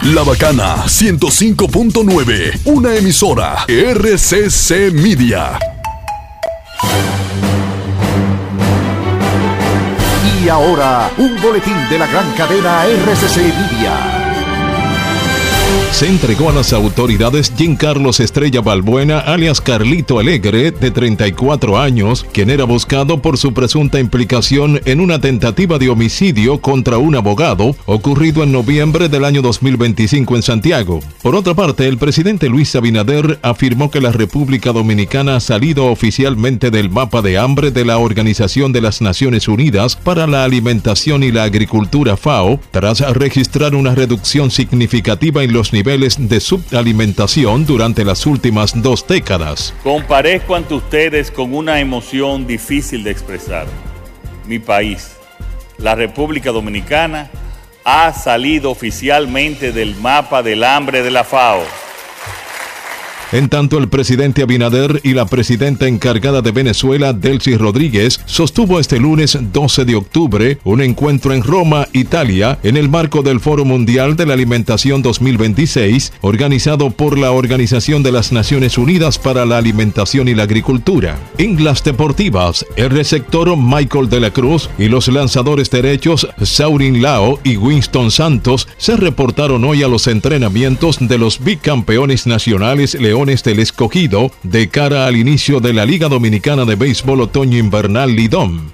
La Bacana 105.9, una emisora RCC Media. Y ahora, un boletín de la gran cadena RCC Media. Se entregó a las autoridades Giancarlos Estrella Balbuena, alias Carlito Alegre, de 34 años, quien era buscado por su presunta implicación en una tentativa de homicidio contra un abogado ocurrido en noviembre del año 2025 en Santiago. Por otra parte, el presidente Luis Abinader afirmó que la República Dominicana ha salido oficialmente del mapa de hambre de la Organización de las Naciones Unidas para la Alimentación y la Agricultura, FAO, tras registrar una reducción significativa en los niveles de subalimentación durante las últimas 2 décadas. Comparezco ante ustedes con una emoción difícil de expresar. Mi país, la República Dominicana, ha salido oficialmente del mapa del hambre de la FAO. En tanto, el presidente Abinader y la presidenta encargada de Venezuela, Delcy Rodríguez, sostuvo este lunes 12 de octubre un encuentro en Roma, Italia, en el marco del Foro Mundial de la Alimentación 2026, organizado por la Organización de las Naciones Unidas para la Alimentación y la Agricultura. En las deportivas, el receptor Michael de la Cruz y los lanzadores derechos Saurin Lao y Winston Santos se reportaron hoy a los entrenamientos de los bicampeones nacionales Leones del Escogido de cara al inicio de la Liga Dominicana de Béisbol Otoño Invernal Lidom.